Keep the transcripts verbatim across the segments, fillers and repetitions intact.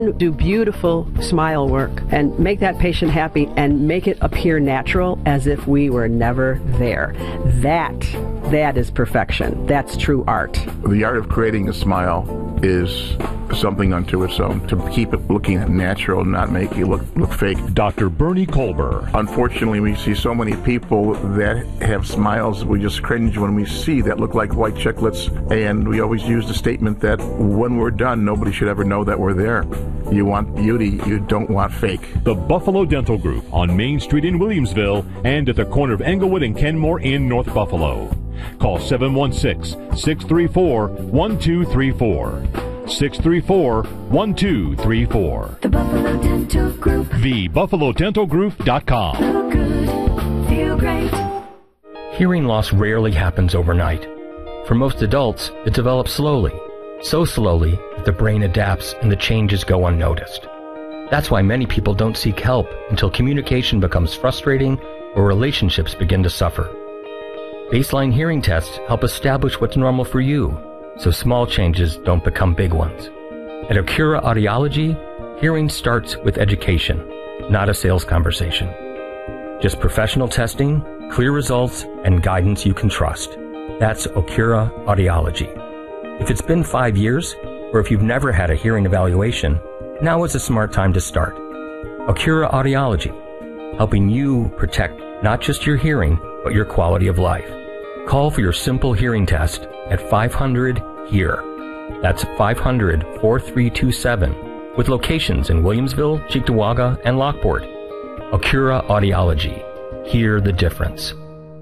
Do beautiful smile work and make that patient happy and make it appear natural as if we were never there. That, that is perfection. That's true art. The art of creating a smile is something unto its own, to keep it looking natural, not make it look, look fake. Doctor Bernie Kolber. Unfortunately, we see so many people that have smiles we just cringe when we see, that look like white chiclets, and we always use the statement that when we're done, nobody should ever know that we're there. You want beauty, you don't want fake. The Buffalo Dental Group on Main Street in Williamsville and at the corner of Englewood and Kenmore in North Buffalo. Call seven one six, six three four, one two three four. six three four, one two three four. The Buffalo Dental Group. the buffalo dental group dot com. Look good, feel great. Hearing loss rarely happens overnight. For most adults, it develops slowly. So slowly that the brain adapts and the changes go unnoticed. That's why many people don't seek help until communication becomes frustrating or relationships begin to suffer. Baseline hearing tests help establish what's normal for you, so small changes don't become big ones. At Acura Audiology, hearing starts with education, not a sales conversation. Just professional testing, clear results, and guidance you can trust. That's Acura Audiology. If it's been five years, or if you've never had a hearing evaluation, now is a smart time to start. Acura Audiology, helping you protect not just your hearing, but your quality of life. Call for your simple hearing test at five hundred, HEAR. That's five hundred, four three two seven, with locations in Williamsville, Cheektowaga, and Lockport. Acura Audiology. Hear the difference.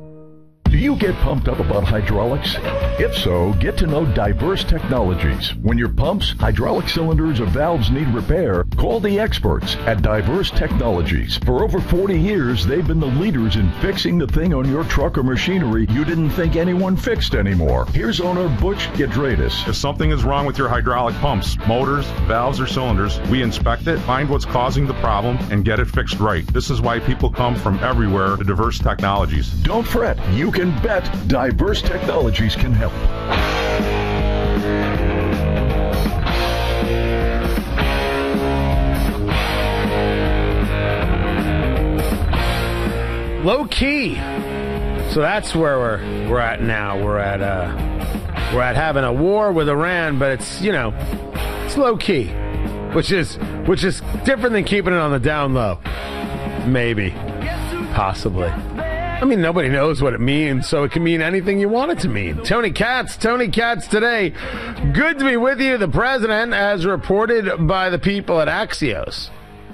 Do you get pumped up about hydraulics? If so, get to know Diverse Technologies. When your pumps, hydraulic cylinders, or valves need repair, call the experts at Diverse Technologies. For over forty years, they've been the leaders in fixing the thing on your truck or machinery you didn't think anyone fixed anymore. Here's owner Butch Gedradis. If something is wrong with your hydraulic pumps, motors, valves, or cylinders, we inspect it, find what's causing the problem, and get it fixed right. This is why people come from everywhere to Diverse Technologies. Don't fret. You can bet Diverse Technologies can help. Low key. So that's where we're we're at now. We're at uh we're at having a war with Iran, but it's, you know, it's low key, which is which is different than keeping it on the down low. Maybe, possibly. I mean, nobody knows what it means, so it can mean anything you want it to mean. Tony Katz, Tony Katz today. Good to be with you. The president, as reported by the people at Axios,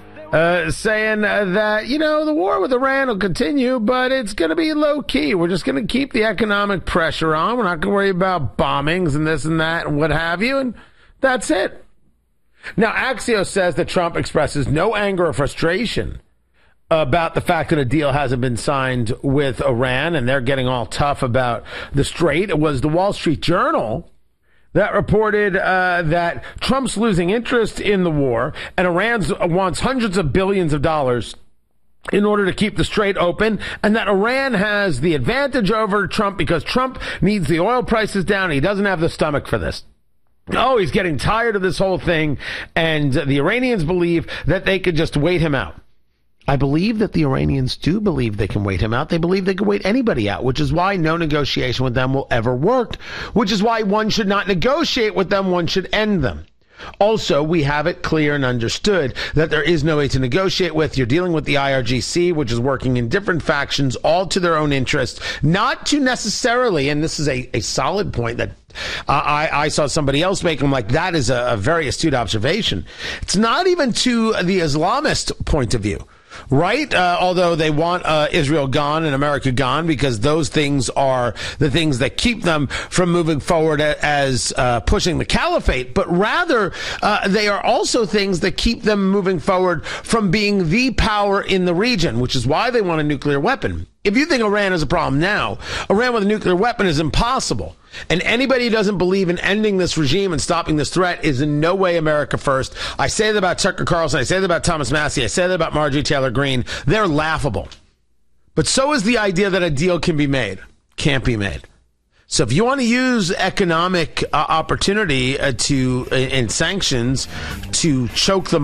uh, saying that, you know, the war with Iran will continue, but it's going to be low key. We're just going to keep the economic pressure on. We're not going to worry about bombings and this and that and what have you, and that's it. Now, Axios says that Trump expresses no anger or frustration about the fact that a deal hasn't been signed with Iran, and they're getting all tough about the Strait. It was the Wall Street Journal that reported uh, that Trump's losing interest in the war, and Iran wants hundreds of billions of dollars in order to keep the Strait open, and that Iran has the advantage over Trump because Trump needs the oil prices down. He doesn't have the stomach for this. Oh, he's getting tired of this whole thing, and the Iranians believe that they could just wait him out. I believe that the Iranians do believe they can wait him out. They believe they can wait anybody out, which is why no negotiation with them will ever work, which is why one should not negotiate with them. One should end them. Also, we have it clear and understood that there is no way to negotiate with. You're dealing with the I R G C, which is working in different factions, all to their own interests, not to necessarily, and this is a, a solid point that uh, I, I saw somebody else make. I'm like, that is a, a very astute observation. It's not even to the Islamist point of view. Right? Uh, although they want uh, Israel gone and America gone, because those things are the things that keep them from moving forward as uh, pushing the caliphate. But rather, uh, they are also things that keep them moving forward from being the power in the region, which is why they want a nuclear weapon. If you think Iran is a problem now, Iran with a nuclear weapon is impossible. And anybody who doesn't believe in ending this regime and stopping this threat is in no way America first. I say that about Tucker Carlson. I say that about Thomas Massie. I say that about Marjorie Taylor Greene. They're laughable. But so is the idea that a deal can be made. Can't be made. So if you want to use economic uh, opportunity uh, to uh, and sanctions to choke them